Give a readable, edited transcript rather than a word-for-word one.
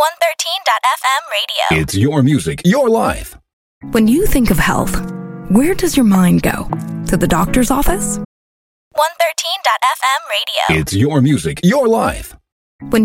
113.FM radio. It's your music, your life. When you think of health, where does your mind go? To the doctor's office? 113.FM radio. It's your music, your life.